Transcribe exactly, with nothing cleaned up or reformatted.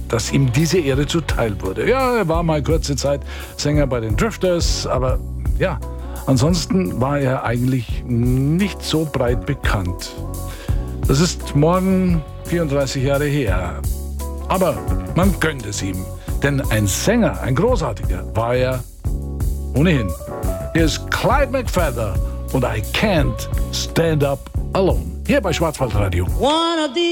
dass ihm diese Ehre zuteil wurde. Ja, er war mal kurze Zeit Sänger bei den Drifters, aber ja, ansonsten war er eigentlich nicht so breit bekannt. Das ist morgen vierunddreißig Jahre her. Aber man gönnt es ihm, denn ein Sänger, ein großartiger, war er ohnehin. Hier ist Clyde McPhatter und I Can't Stand Up Alone. Hier bei Schwarzwaldradio.